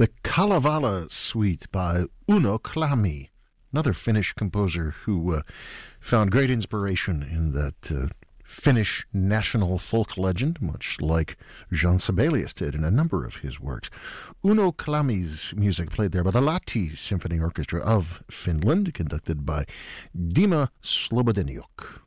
The Kalevala Suite by Uno Klami, another Finnish composer who found great inspiration in that Finnish national folk legend, much like Jean Sibelius did in a number of his works. Uno Klami's music played there by the Lahti Symphony Orchestra of Finland, conducted by Dima Slobodeniuk.